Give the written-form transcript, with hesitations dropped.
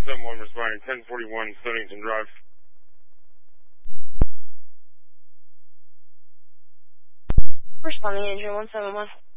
171 responding 1041 Stonington Drive. Responding engine 171.